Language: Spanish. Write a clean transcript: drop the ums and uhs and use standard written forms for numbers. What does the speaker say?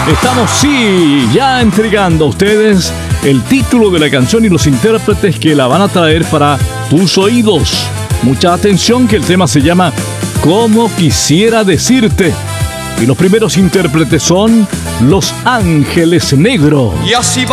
Estamos, sí, ya entregando a ustedes el título de la canción y los intérpretes que la van a traer para tus oídos. Mucha atención, que el tema se llama Como quisiera decirte. Y los primeros intérpretes son Los Ángeles Negros. Y así